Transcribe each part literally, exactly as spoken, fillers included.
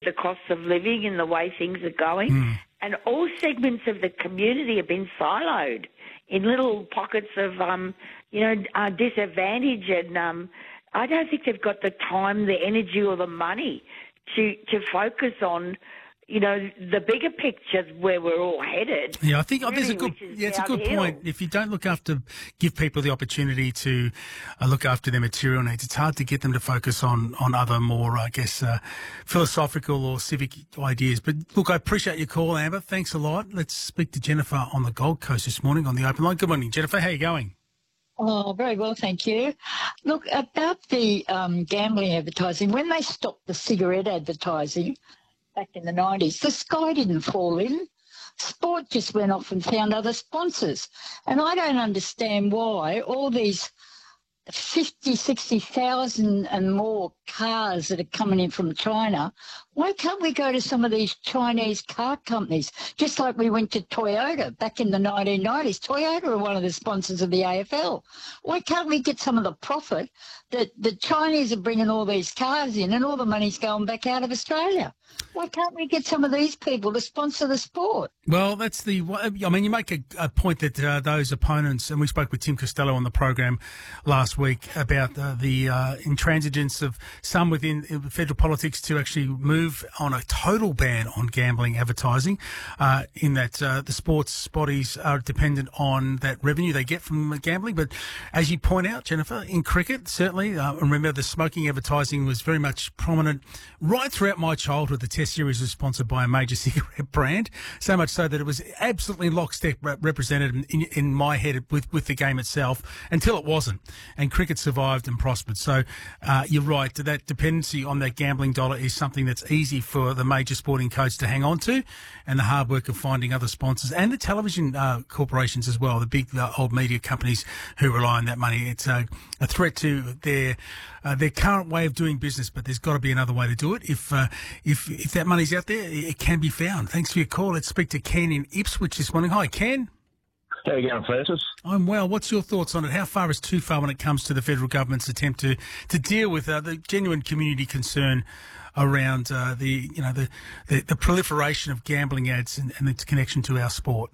the cost of living and the way things are going. Mm. And all segments of the community have been siloed in little pockets of, um, you know, uh, disadvantage. And um, I don't think they've got the time, the energy or the money to, to focus on, you know, the bigger picture where we're all headed. Yeah, I think oh, there's a really, good. which is Yeah, it's a good downhill. point. If you don't look after, give people the opportunity to uh, look after their material needs, it's hard to get them to focus on on other more, I guess, uh, philosophical or civic ideas. But look, I appreciate your call, Amber. Thanks a lot. Let's speak to Jennifer on the Gold Coast this morning on the open line. Good morning, Jennifer. How are you going? Oh, very well, thank you. Look, about the um, gambling advertising, when they stopped the cigarette advertising back in the nineties, the sky didn't fall in. Sport just went off and found other sponsors. And I don't understand why all these fifty, sixty thousand and more cars that are coming in from China, why can't we go to some of these Chinese car companies, just like we went to Toyota back in the nineteen nineties? Toyota are one of the sponsors of the A F L. Why can't we get some of the profit that the Chinese are bringing all these cars in and all the money's going back out of Australia? Why can't we get some of these people to sponsor the sport? Well, that's the. I mean, you make a, a point that uh, those opponents, and we spoke with Tim Costello on the program last week about uh, the uh, intransigence of some within federal politics to actually move on a total ban on gambling advertising. Uh, in that uh, the sports bodies are dependent on that revenue they get from gambling. But as you point out, Jennifer, in cricket, certainly, uh, remember the smoking advertising was very much prominent right throughout my childhood. The Test series was sponsored by a major cigarette brand, so much so that it was absolutely lockstep represented in, in my head with, with the game itself until it wasn't. And cricket survived and prospered. So uh, you're right, that dependency on that gambling dollar is something that's easy for the major sporting codes to hang on to, and the hard work of finding other sponsors and the television uh, corporations as well, the big uh, old media companies who rely on that money. It's a, a threat to their uh, their current way of doing business, but there's got to be another way to do it. If uh, if if that money's out there, it can be found. Thanks for your call. Let's speak to Ken in Ipswich this morning. Hi, Ken. How are you going, Francis? I'm well. What's your thoughts on it? How far is too far when it comes to the federal government's attempt to, to deal with uh, the genuine community concern around uh, the you know the, the, the proliferation of gambling ads and, and its connection to our sport?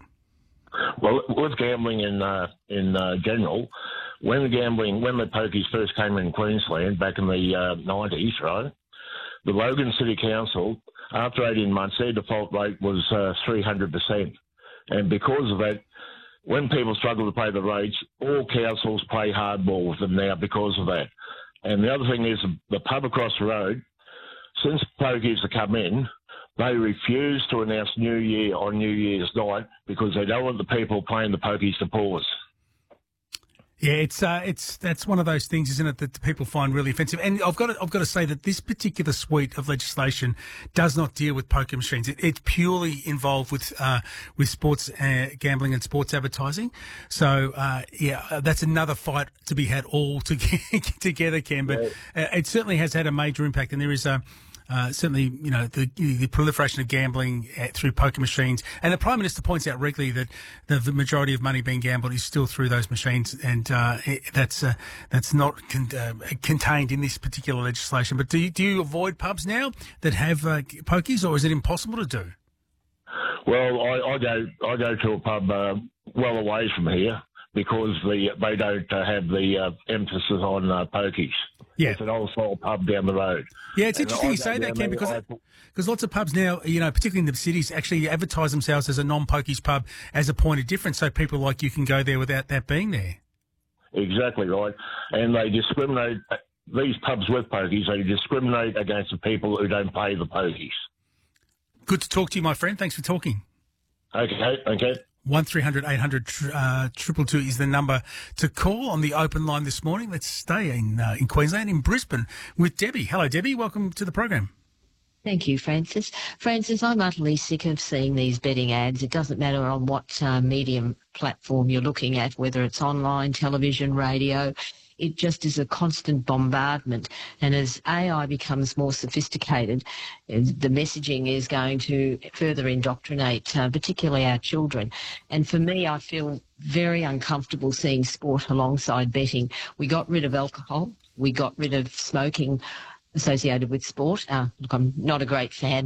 Well, with gambling in uh, in uh, general, when the gambling when the pokies first came in Queensland back in the uh, nineties, right? The Logan City Council, after eighteen months, their default rate was uh, three hundred percent, and because of that, when people struggle to pay the rates, all councils play hardball with them now because of that. And the other thing is the pub across the road, since pokies have come in, they refuse to announce New Year on New Year's night because they don't want the people playing the pokies to pause. Yeah, it's uh, it's that's one of those things, isn't it, that people find really offensive. And I've got to, I've got to say that this particular suite of legislation does not deal with poker machines. It, it's purely involved with uh, with sports uh, gambling and sports advertising. So uh, yeah, that's another fight to be had all together, Ken. But uh, it certainly has had a major impact, and there is a. Uh, certainly, you know, the, the proliferation of gambling through poker machines. And the Prime Minister points out regularly that the, the majority of money being gambled is still through those machines. And uh, it, that's uh, that's not con- uh, contained in this particular legislation. But do you, do you avoid pubs now that have uh, pokies, or is it impossible to do? Well, I, I go I go to a pub uh, well away from here because the, they don't uh, have the uh, emphasis on uh, pokies. Yeah. It's an old-style pub down the road. Yeah, it's And interesting I you go say that, down Ken, there, because I- because lots of pubs now, you know, particularly in the cities, actually advertise themselves as a non-pokies pub as a point of difference, so people like you can go there without that being there. Exactly right. And they discriminate, these pubs with pokies, they discriminate against the people who don't pay the pokies. Good to talk to you, my friend. Thanks for talking. Okay, okay. one three hundred eight hundred uh, two two two is the number to call on the open line this morning. Let's stay in uh, in Queensland, in Brisbane, with Debbie. Hello, Debbie. Welcome to the program. Thank you, Francis. Francis, I'm utterly sick of seeing these betting ads. It doesn't matter on what uh, medium platform you're looking at, whether it's online, television, radio. It just is a constant bombardment. And as A I becomes more sophisticated, the messaging is going to further indoctrinate, uh, particularly our children. And for me, I feel very uncomfortable seeing sport alongside betting. We got rid of alcohol. We got rid of smoking associated with sport. Uh, look, I'm not a great fan